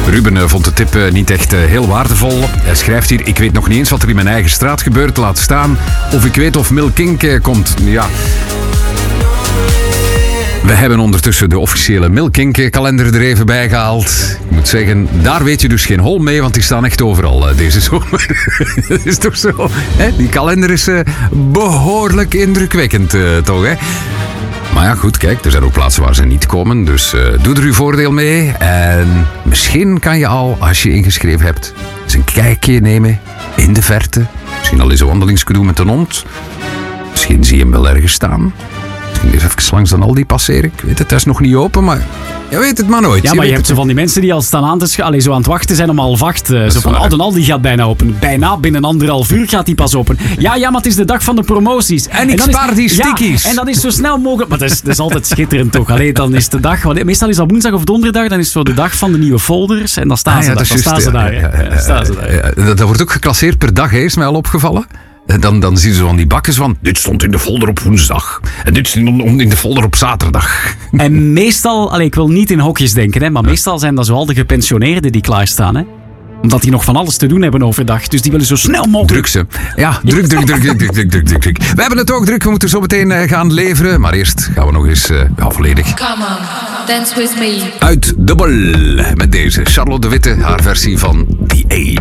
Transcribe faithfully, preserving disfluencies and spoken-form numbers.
Ruben uh, vond de tip uh, niet echt uh, heel waardevol. Hij schrijft hier, ik weet nog niet eens wat er in mijn eigen straat gebeurt, laat staan. Of ik weet of Milk Inc uh, komt. Ja... We hebben ondertussen de officiële Milk Inc kalender er even bij gehaald. Ik moet zeggen, daar weet je dus geen hol mee, want die staan echt overal uh, deze zomer. Dat is toch zo? Hè? Die kalender is uh, behoorlijk indrukwekkend, uh, toch? Hè? Maar ja, goed, kijk, er zijn ook plaatsen waar ze niet komen. Dus uh, doe er uw voordeel mee. En misschien kan je al, als je ingeschreven hebt, eens een kijkje nemen in de verte. Misschien al eens een wandelingsje doen met een hond. Misschien zie je hem wel ergens staan. Eens even langs dan Aldi passeren. Ik weet het, hij is nog niet open, maar je weet het maar nooit. Ja, je maar je hebt het. zo van die mensen die al staan aan te sch- Allee, zo aan het wachten zijn om half acht. Uh, zo van, oh, de Aldi gaat bijna open. Bijna, binnen anderhalf uur gaat die pas open. Ja, ja, maar het is de dag van de promoties. En ik dan spaar is, die stickies. Ja, en dat is zo snel mogelijk. Maar dat is, dat is altijd schitterend toch. Allee, dan is de dag, allee, meestal is dat woensdag of donderdag, dan is het zo de dag van de nieuwe folders. En dan staan Ah, ze ja, daar. Dan juist, staan ze ja, daar. ja, Ja, ja, ja, staan ze daar. ja, ja, dat wordt ook geclasseerd per dag, hè, is mij al opgevallen. Dan, dan zien ze van die bakkes van, dit stond in de folder op woensdag. En dit stond in de folder op zaterdag. En meestal, allee, ik wil niet in hokjes denken, hè, maar meestal zijn dat zoal de gepensioneerden die klaarstaan. Hè? Omdat die nog van alles te doen hebben overdag. Dus die willen zo snel mogelijk... Druk ze. Ja, druk, druk, druk, druk, druk, druk, druk, druk, druk. We hebben het ook druk, we moeten zo meteen uh, gaan leveren. Maar eerst gaan we nog eens uh, ja, volledig... Come on, dance with me. Uit dubbel met deze Charlotte de Witte, haar versie van The Age.